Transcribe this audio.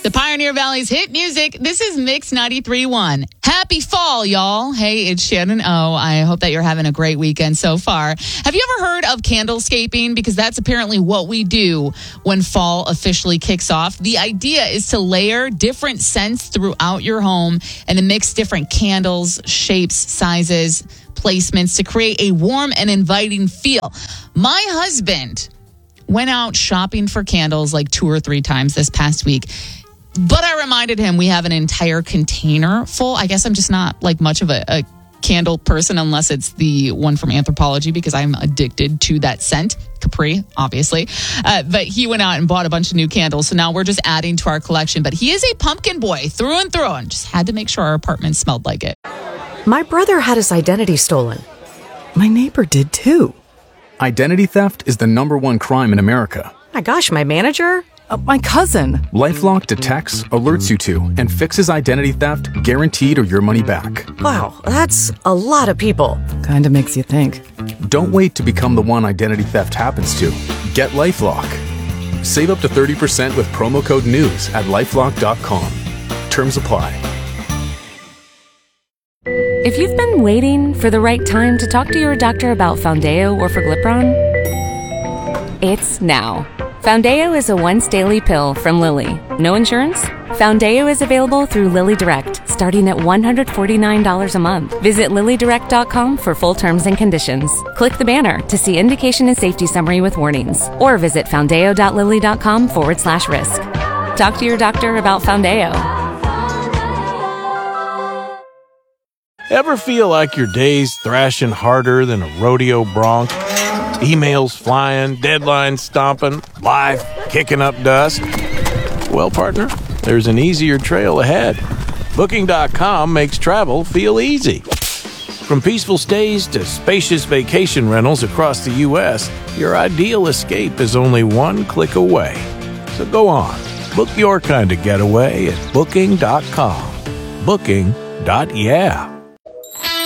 The Pioneer Valley's hit music. This is Mix 93.1. Happy fall, y'all. Hey, it's Shannon O. I hope that you're having a great weekend so far. Have you ever heard of candlescaping? Because that's apparently what we do when fall officially kicks off. The idea is to layer different scents throughout your home and to mix different candles, shapes, sizes, placements to create a warm and inviting feel. My husband went out shopping for candles like 2 or 3 times this past week. But I reminded him we have an entire container full. I guess I'm just not like much of a candle person unless it's the one from Anthropologie because I'm addicted to that scent. Capri, obviously. But he went out and bought a bunch of new candles. So now we're just adding to our collection. But he is a pumpkin boy through and through and just had to make sure our apartment smelled like it. My brother had his identity stolen. My neighbor did too. Identity theft is the #1 crime in America. My gosh, my manager? My cousin. LifeLock detects, alerts you to, and fixes identity theft guaranteed or your money back. Wow, that's a lot of people. Kinda makes you think. Don't wait to become the one identity theft happens to. Get LifeLock. Save up to 30% with promo code NEWS at LifeLock.com. Terms apply. If you've been waiting for the right time to talk to your doctor about Foundayo or Forglipron, it's now. Foundayo is a once-daily pill from Lilly. No insurance? Foundayo is available through Lilly Direct, starting at $149 a month. Visit LillyDirect.com for full terms and conditions. Click the banner to see indication and safety summary with warnings. Or visit Foundayo.Lilly.com/risk. Talk to your doctor about Foundayo. Ever feel like your day's thrashing harder than a rodeo bronc? Emails flying, deadlines stomping, life kicking up dust? Well, partner, there's an easier trail ahead. Booking.com makes travel feel easy. From peaceful stays to spacious vacation rentals across the U.S., your ideal escape is only one click away. So go on, book your kind of getaway at Booking.com. Booking.yeah.